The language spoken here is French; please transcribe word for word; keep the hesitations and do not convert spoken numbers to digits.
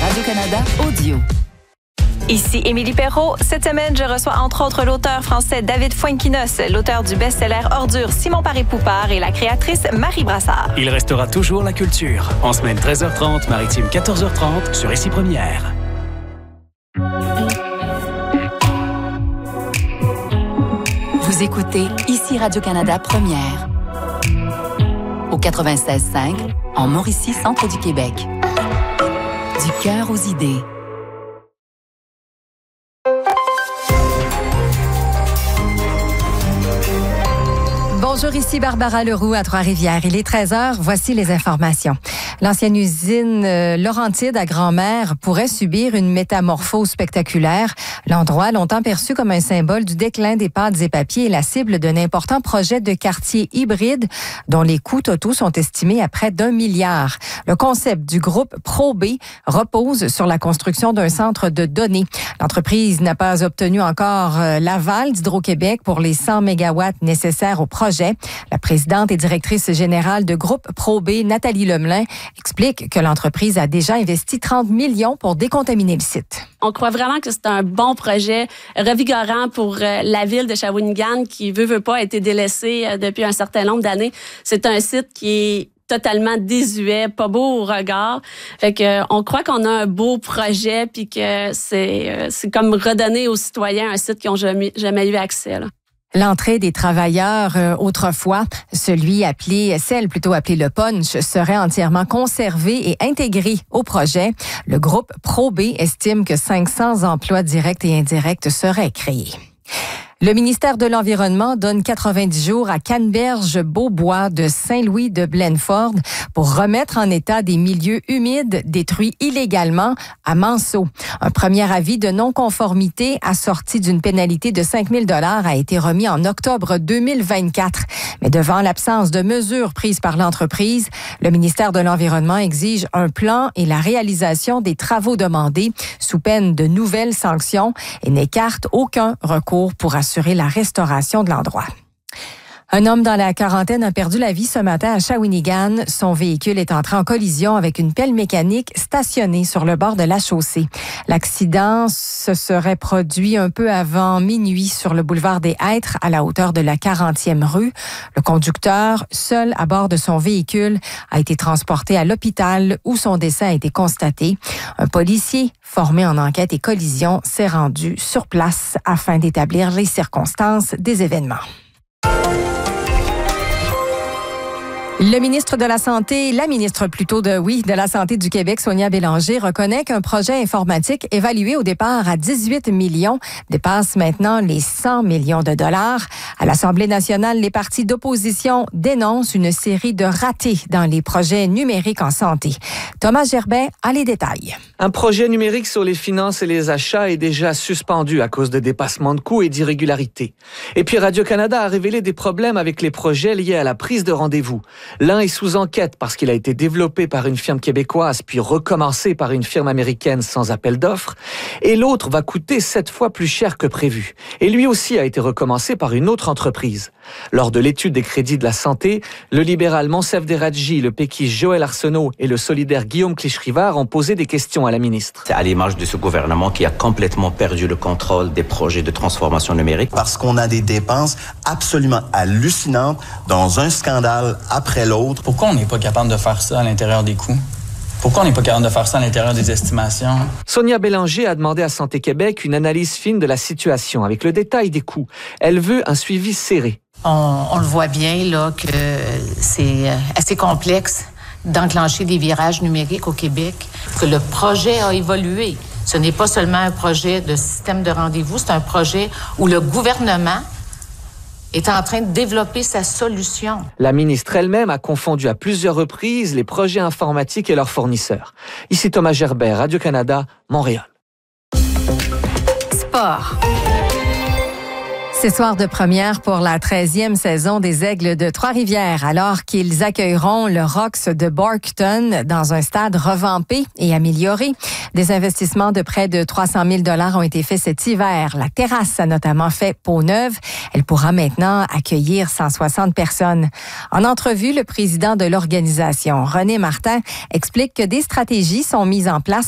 Radio-Canada Audio. Ici Émilie Perrault. Cette semaine, je reçois entre autres l'auteur français David Fuenquinos, l'auteur du best-seller Ordures Simon Paré-Poupard et la créatrice Marie Brassard. Il restera toujours la culture. En semaine treize heures trente, maritime quatorze heures trente sur Ici Première. Vous écoutez Ici Radio-Canada Première. Au quatre-vingt-seize cinq, en Mauricie, centre du Québec. Du cœur aux idées. Bonjour, ici Barbara Leroux à Trois-Rivières. Il est treize heures, voici les informations. L'ancienne usine euh, Laurentide à Grand-Mère pourrait subir une métamorphose spectaculaire. L'endroit, longtemps perçu comme un symbole du déclin des pâtes et papiers, est la cible d'un important projet de quartier hybride dont les coûts totaux sont estimés à près d'un milliard. Le concept du groupe ProB repose sur la construction d'un centre de données. L'entreprise n'a pas obtenu encore euh, l'aval d'Hydro-Québec pour les cent mégawatts nécessaires au projet. La présidente et directrice générale de groupe ProB, Nathalie Lemelin, explique que l'entreprise a déjà investi trente millions pour décontaminer le site. On croit vraiment que c'est un bon projet revigorant pour la ville de Shawinigan qui, veut, veut pas, a été délaissée depuis un certain nombre d'années. C'est un site qui est totalement désuet, pas beau au regard. Fait que on croit qu'on a un beau projet puis que c'est c'est comme redonner aux citoyens un site qu'ils ont jamais jamais eu accès là. L'entrée des travailleurs, euh, autrefois, celui appelé, celle plutôt appelée le punch, serait entièrement conservée et intégrée au projet. Le groupe ProB estime que cinq cents emplois directs et indirects seraient créés. Le ministère de l'Environnement donne quatre-vingt-dix jours à Canneberge-Beaubois de Saint-Louis de Blenford pour remettre en état des milieux humides détruits illégalement à Manceau. Un premier avis de non-conformité assorti d'une pénalité de cinq mille dollars a été remis en octobre deux mille vingt-quatre. Mais devant l'absence de mesures prises par l'entreprise, le ministère de l'Environnement exige un plan et la réalisation des travaux demandés sous peine de nouvelles sanctions et n'écarte aucun recours pour assurer la restauration de l'endroit. Un homme dans la quarantaine a perdu la vie ce matin à Shawinigan. Son véhicule est entré en collision avec une pelle mécanique stationnée sur le bord de la chaussée. L'accident se serait produit un peu avant minuit sur le boulevard des Hêtres à la hauteur de la quarantième rue. Le conducteur, seul à bord de son véhicule, a été transporté à l'hôpital où son décès a été constaté. Un policier formé en enquête et collision s'est rendu sur place afin d'établir les circonstances des événements. Le ministre de la Santé, la ministre plutôt de, oui, de la Santé du Québec, Sonia Bélanger, reconnaît qu'un projet informatique évalué au départ à dix-huit millions dépasse maintenant les cent millions de dollars. À l'Assemblée nationale, les partis d'opposition dénoncent une série de ratés dans les projets numériques en santé. Thomas Gerbet a les détails. Un projet numérique sur les finances et les achats est déjà suspendu à cause de dépassements de coûts et d'irrégularités. Et puis Radio-Canada a révélé des problèmes avec les projets liés à la prise de rendez-vous. L'un est sous enquête parce qu'il a été développé par une firme québécoise puis recommencé par une firme américaine sans appel d'offres. Et l'autre va coûter sept fois plus cher que prévu. Et lui aussi a été recommencé par une autre entreprise. Lors de l'étude des crédits de la santé, le libéral Monsef Deradji, le péquiste Joël Arsenault et le solidaire Guillaume Clich-Rivard ont posé des questions à la ministre. C'est à l'image de ce gouvernement qui a complètement perdu le contrôle des projets de transformation numérique. Parce qu'on a des dépenses absolument hallucinantes dans un scandale après l'autre. Pourquoi on n'est pas capable de faire ça à l'intérieur des coûts? Pourquoi on n'est pas capable de faire ça à l'intérieur des estimations? Sonia Bélanger a demandé à Santé Québec une analyse fine de la situation avec le détail des coûts. Elle veut un suivi serré. On, on le voit bien là que c'est assez complexe d'enclencher des virages numériques au Québec, que le projet a évolué. Ce n'est pas seulement un projet de système de rendez-vous, c'est un projet où le gouvernement est en train de développer sa solution. La ministre elle-même a confondu à plusieurs reprises les projets informatiques et leurs fournisseurs. Ici Thomas Gerbet, Radio-Canada, Montréal. Sport. C'est soir de première pour la treizième saison des Aigles de Trois-Rivières, alors qu'ils accueilleront le Rox de Barkton dans un stade revampé et amélioré. Des investissements de près de trois cent mille dollars ont été faits cet hiver. La terrasse a notamment fait peau neuve. Elle pourra maintenant accueillir cent soixante personnes. En entrevue, le président de l'organisation, René Martin, explique que des stratégies sont mises en place